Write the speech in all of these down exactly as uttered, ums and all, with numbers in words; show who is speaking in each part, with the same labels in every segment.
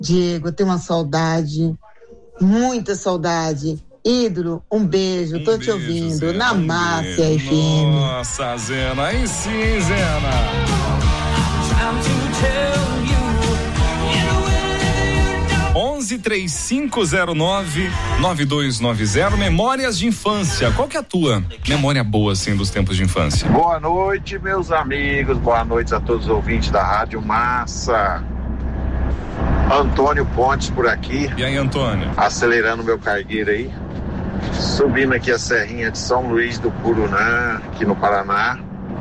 Speaker 1: Diego, eu tenho uma saudade, muita saudade. Ídolo, um beijo, um tô beijo, te ouvindo, Zena, na um Márcia F M.
Speaker 2: Nossa, Zena, aí sim, Zena. onze três cinco zero nove nove dois nove zero, memórias de infância. Qual que é a tua memória boa, assim, dos tempos de infância?
Speaker 3: Boa noite, meus amigos, boa noite a todos os ouvintes da Rádio Massa. Antônio Pontes por aqui.
Speaker 2: E aí, Antônio?
Speaker 3: Acelerando meu cargueiro aí. Subindo aqui a serrinha de São Luís do Purunã, aqui no Paraná.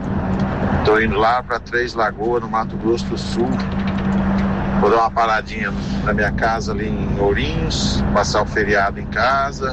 Speaker 3: Tô indo lá para Três Lagoas, no Mato Grosso do Sul. Vou dar uma paradinha na minha casa ali em Ourinhos, passar o feriado em casa.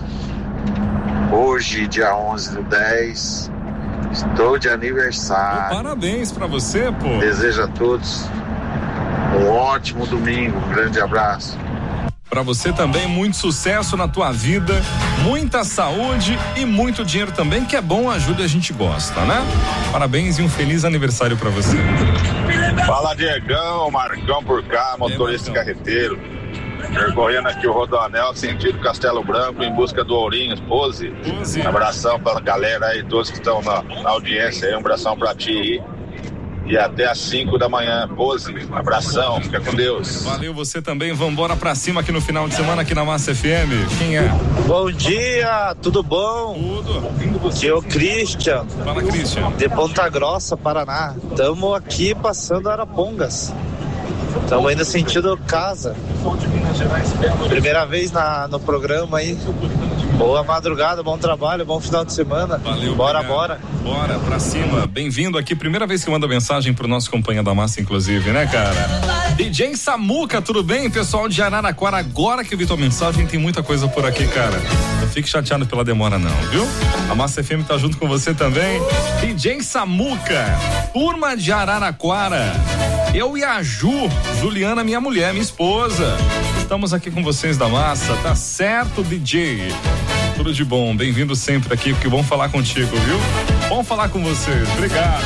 Speaker 3: Hoje, dia onze do dez, estou de aniversário.
Speaker 2: Oh, parabéns para você, pô.
Speaker 3: Desejo a todos um ótimo domingo, um grande abraço.
Speaker 2: Para você também, muito sucesso na tua vida, muita saúde e muito dinheiro também, que é bom, ajuda e a gente gosta, né? Parabéns e um feliz aniversário para você.
Speaker 4: Fala, Diegão, Marcão por cá, motorista é, carreteiro. Percorrendo aqui o Rodoanel, sentido Castelo Branco, em busca do Ourinhos, Pose. Pose. Um abração pra galera aí, todos que estão na, na audiência aí, um abração pra ti aí. E até às cinco da manhã, Pose. Um abração, fica com Deus.
Speaker 2: Valeu, você também. Vambora pra cima aqui no final de semana, aqui na Massa F M. Quem é?
Speaker 5: Bom dia, tudo bom?
Speaker 2: Tudo.
Speaker 5: Aqui é o Christian.
Speaker 2: Fala, Christian.
Speaker 5: De Ponta Grossa, Paraná. Estamos aqui passando Arapongas. Estamos indo sentido casa. Primeira vez na, no programa aí. Boa madrugada, bom trabalho, bom final de semana.
Speaker 2: Valeu,
Speaker 5: bora,
Speaker 2: obrigado.
Speaker 5: bora.
Speaker 2: Bora, pra cima. Bem-vindo aqui. Primeira vez que manda mensagem pro nosso Companhia da Massa, inclusive, né, cara? D J Samuca, tudo bem? Pessoal de Araraquara, agora que eu vi tua mensagem, tem muita coisa por aqui, cara. Não fique chateado pela demora, não, viu? A Massa F M tá junto com você também. D J Samuca, turma de Araraquara. Eu e a Ju, Juliana, minha mulher, minha esposa. Estamos aqui com vocês da Massa, tá certo, D J? Tudo de bom, bem-vindo sempre aqui, porque bom falar contigo, viu? Bom falar com vocês, obrigado.